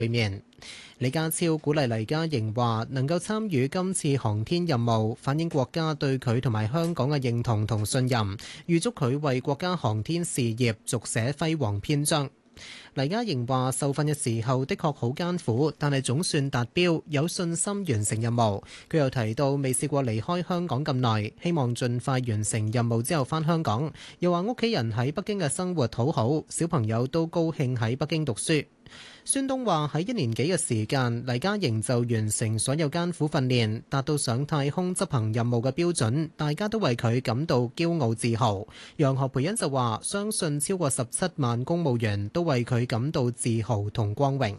對面。李家超鼓勵黎家瑩話能夠參與今次航天任務，反映國家對佢同埋香港嘅認同同信任，預祝佢為國家航天事業續寫輝煌篇章。黎家瑩話受訓嘅時候的確好艱苦，但係總算達標，有信心完成任務。佢又提到未試過離開香港咁耐，希望盡快完成任務之後返香港。又話屋企人喺北京嘅生活好好，小朋友都高興喺北京讀書。孫東話喺1年幾嘅時間，黎家瑩就完成所有艱苦訓練，達到上太空執行任務嘅標準，大家都為佢感到驕傲自豪。楊何培恩就話相信超過17萬公務員都為佢感到自豪同光榮。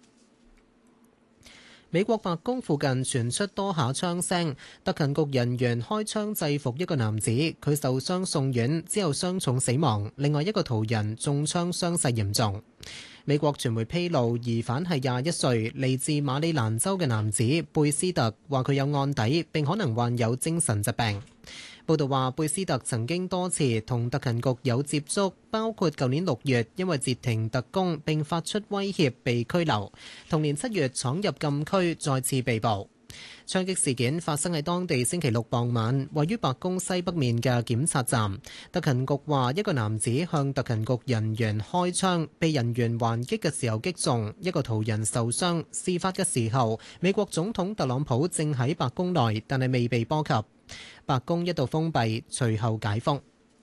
美國白宮附近傳出多下槍聲，特勤局人員開槍制服一個男子，佢受傷送院之後傷重死亡，另外一個途人中槍傷勢嚴重。美國傳媒披露，疑犯係21歲嚟自馬里蘭州嘅男子貝斯特，話佢有案底並可能患有精神疾病。報道話，貝斯特曾經多次同特勤局有接觸，包括舊年6月因為截停特工並發出威脅被拘留，同年7月闖入禁區再次被捕。槍擊事件發生喺當地星期六傍晚，位於白宮西北面嘅檢察站。特勤局話，一個男子向特勤局人員開槍，被人員還擊嘅時候擊中，一個途人受傷。事發嘅時候，美國總統特朗普正喺白宮內，但係未被波及。白宮一度封閉，隨後解封。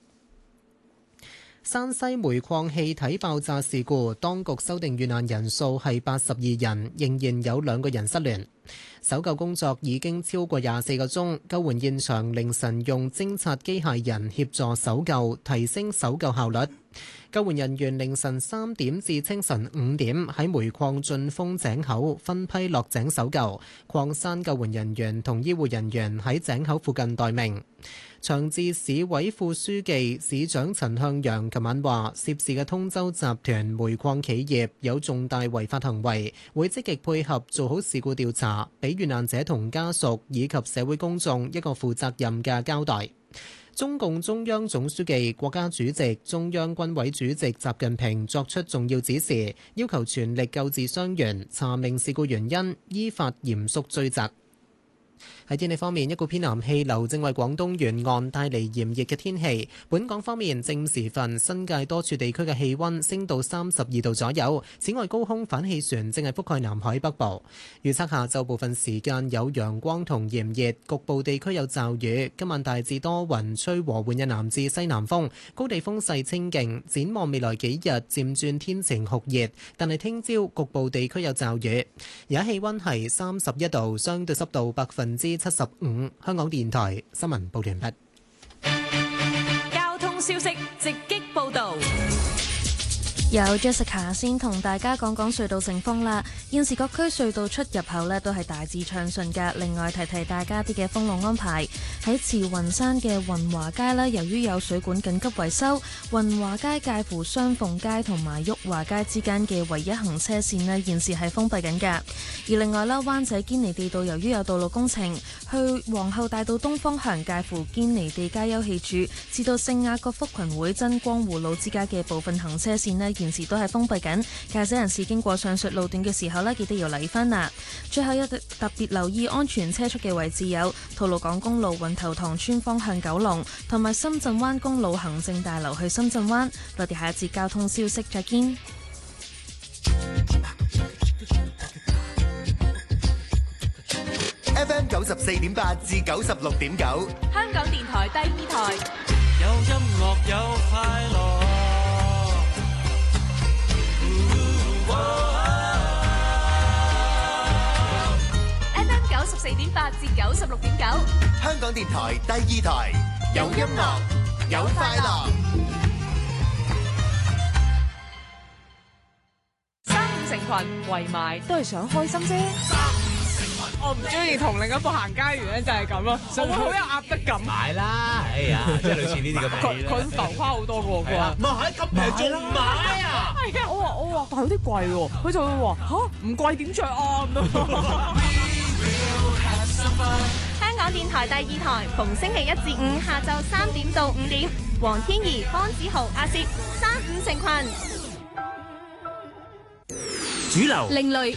山西煤礦氣體爆炸事故，當局修訂遇難人數係82人，仍然有2個人失聯。搜救工作已經超過24個鐘，救援現場凌晨用偵察機械人協助搜救，提升搜救效率。救援人員凌晨3點至清晨5點喺煤礦進風井口分批落井搜救，礦山救援人員同醫護人員喺井口附近待命。長治市委副書記、市長陳向陽琴晚話，涉事嘅通州集團煤礦企業有重大違法行為，會積極配合做好事故調查，俾遇難者同家屬以及社會公眾一個負責任嘅交代。中共中央總書記、國家主席、中央軍委主席習近平作出重要指示，要求全力救治傷員，查明事故原因，依法嚴肅追責。喺天氣方面，一股偏南氣流正為廣東沿岸帶嚟炎熱嘅天氣。本港方面，正午時分，新界多處地區嘅氣溫升到32度左右。此外，高空反氣旋正係覆蓋南海北部。預測下晝部分時間有陽光同炎熱，局部地區有驟雨。今晚大致多雲，吹和緩嘅南至西南風，高地風勢清勁。展望未來幾日漸轉天晴酷熱，但係聽朝局部地區有驟雨。而家氣溫係31度，相對濕度75%。香港電台新聞報完畢。 交通消息直擊報道。 有 Jessica 先同大家講講隧道情況啦。現時各區隧道出入口呢都係大致暢順㗎。另外提提大家啲嘅封路安排，喺慈雲山嘅雲華街呢，由於有水管緊急維修，雲華街介乎雙鳳街同埋旭華街之間嘅唯一行車線呢，現時係封閉緊㗎。而另外啦，灣仔堅尼地道由於有道路工程，去皇后大道東方向介乎堅尼地街休憩處至到聖雅各福群會真光湖路之間嘅部分行車線呢，現時都係封閉緊，駕駛人士經過上述路段嘅時候呢，記得要留意翻啦。最後有特別留意安全車速嘅位置有吐露港公路運頭塘村方向九龍，同埋深圳灣公路行政大樓去深圳灣。我哋下一節交通消息再見。 FM 94.8至96.9， 香港電台第2台， 有音樂有快樂。 FM 94.8至96.9， 香港電台第2台，有音樂有快樂。 三五成群圍埋都係想開心啫。我唔中意同另一個行街原因就係咁咯，我會好有壓迫感。 買啦，哎呀，即係類似呢啲咁嘅。 佢浮誇好多嘅喎，佢話唔係咁平仲買啊！ 係啊，我話但係有啲貴喎，佢就會話吓唔貴點着啊咁樣。香港電台第2台，逢星期1至5下晝3點到5點，黃天怡、方子豪、阿攝，三五成群。 主流、 另類